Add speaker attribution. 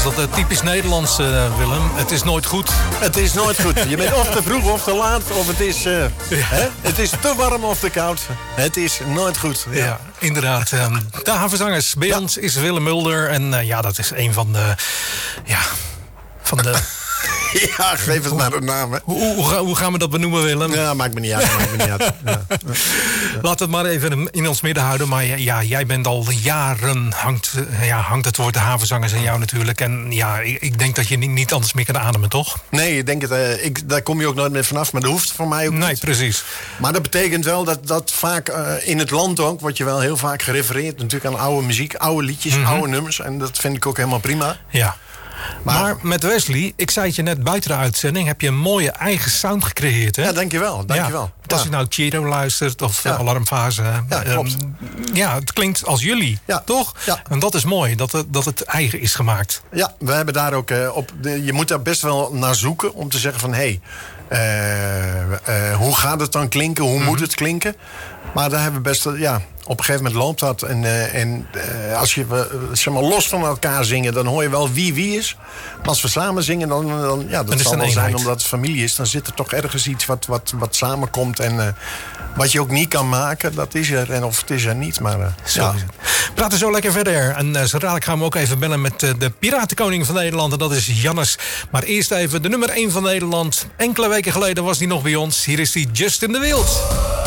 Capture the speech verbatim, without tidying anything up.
Speaker 1: dat uh, typisch Nederlands, uh, Willem. Het is nooit goed.
Speaker 2: Het is nooit goed. Je bent of te vroeg of te laat. Of het is, uh, ja. hè? Het is te warm of te koud. Het is nooit goed.
Speaker 1: Ja, ja inderdaad. Um, de havenzangers. Bij ja. ons is Willem Mulder. En uh, ja, dat is een van de... Ja, van de...
Speaker 2: Ja, geef het maar een naam. Hè.
Speaker 1: Hoe, hoe, hoe gaan we dat benoemen, Willem?
Speaker 2: Ja, maakt me niet uit. Maakt me niet uit. Ja. Ja.
Speaker 1: Laat het maar even in ons midden houden. Maar ja, jij bent al jaren... Hangt, ja, hangt het woord de havenzangers aan jou natuurlijk. En ja, ik, ik denk dat je niet, niet anders meer kan ademen, toch?
Speaker 2: Nee, ik denk het, uh, ik, daar kom je ook nooit meer vanaf. Maar dat hoeft voor mij ook niet.
Speaker 1: Nee, precies.
Speaker 2: Maar dat betekent wel dat, dat vaak uh, in het land ook... wordt je wel heel vaak gerefereerd natuurlijk aan oude muziek... oude liedjes, mm-hmm. oude nummers. En dat vind ik ook helemaal prima.
Speaker 1: Ja. Maar, maar met Wesley, ik zei het je net buiten de uitzending... heb je een mooie eigen sound gecreëerd, hè?
Speaker 2: Ja, dankjewel. dankjewel.
Speaker 1: Ja, als ja. je nou Cheeto luistert of ja. Alarmfase...
Speaker 2: Ja, klopt.
Speaker 1: Um, ja, het klinkt als jullie, ja. toch? Ja. En dat is mooi, dat het, dat het eigen is gemaakt.
Speaker 2: Ja, we hebben daar ook uh, op... De, je moet daar best wel naar zoeken om te zeggen van... hé, hey, uh, uh, hoe gaat het dan klinken? Hoe mm-hmm. moet het klinken? Maar daar hebben we best... Ja, op een gegeven moment loopt dat. En, uh, en uh, als je uh, zeg maar, los van elkaar zingen... dan hoor je wel wie wie is. Maar als we samen zingen, dan... dan ja, dat zal wel zijn omdat het familie is. Dan zit er toch ergens iets wat, wat, wat samenkomt. En uh, wat je ook niet kan maken, dat is er. En of het is er niet, maar... Uh,
Speaker 1: zo
Speaker 2: ja.
Speaker 1: is het. We praten zo lekker verder. En uh, zo dadelijk gaan we ook even bellen met uh, de Piratenkoning van Nederland. En dat is Jannes. Maar eerst even de nummer één van Nederland. Enkele weken geleden was hij nog bij ons. Hier is hij, Justin de Wild.